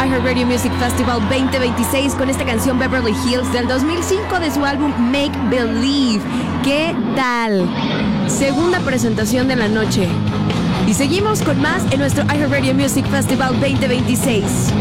iHeartRadio Music Festival 2026 con esta canción Beverly Hills del 2005 de su álbum Make Believe. ¿Qué tal? Segunda presentación de la noche. Y seguimos con más en nuestro iHeartRadio Music Festival 2026.